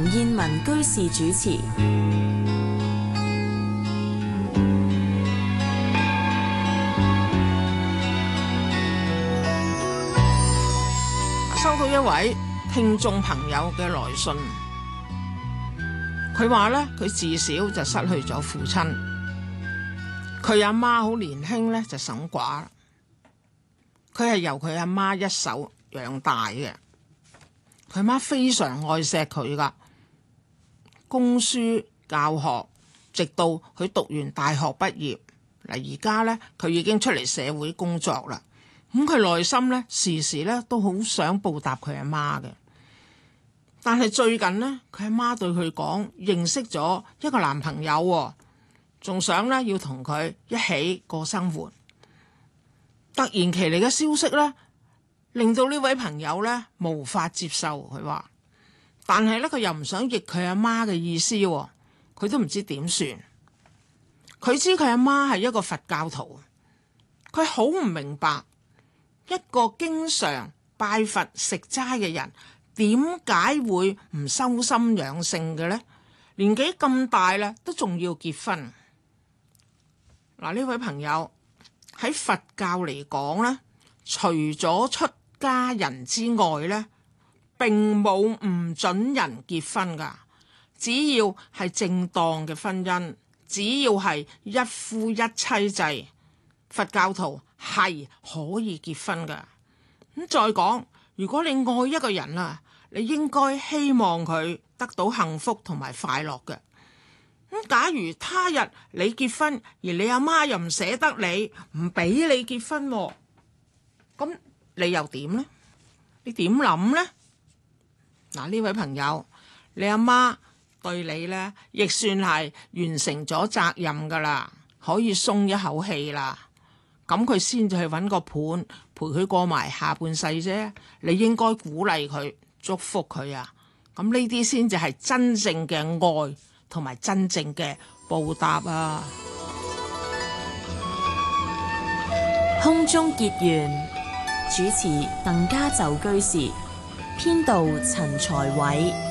燕文居士主持。 收到一位聽眾朋友嘅來信，佢話呢，佢自小就失去咗父親，佢阿媽好年輕呢就守寡，佢係由佢阿媽一手養大嘅，佢媽非常愛錫佢噶，供書教學，直到佢讀完大學畢業。嗱，而家呢，佢已經出嚟社會工作啦。咁佢內心咧，時時咧都好想報答佢阿媽嘅，但係最近呢，佢阿媽對佢講，認識咗一個男朋友，仲想咧要同佢一起過生活。突然其嚟嘅消息咧，令到呢位朋友咧無法接受。佢話，但係咧佢又唔想逆佢阿媽嘅意思，佢都唔知點算。佢知佢阿媽係一個佛教徒，佢好唔明白。一個經常拜佛食齋嘅人，點解會唔修心養性嘅呢？年紀咁大啦，都仲要結婚。嗱，呢位朋友喺佛教嚟講呢，除咗出家人之外呢，並冇唔准人結婚㗎。只要係正當嘅婚姻，只要係一夫一妻制，佛教徒係可以結婚㗎。咁再講，如果你愛一個人啊，你應該希望佢得到幸福同埋快樂嘅。咁假如他日你結婚，而你阿媽又唔捨得你，唔俾你結婚，咁你又點呢？你點諗呢？嗱，呢位朋友，你阿媽對你呢，亦算係完成咗責任噶啦，可以鬆一口氣啦。咁佢先至去揾個伴陪佢過埋下半世啫。你應該鼓勵佢，祝福佢啊！咁呢啲先至係真正嘅愛同埋真正嘅報答啊！ 空中結緣，主持鄧家就居士，編導陳才偉。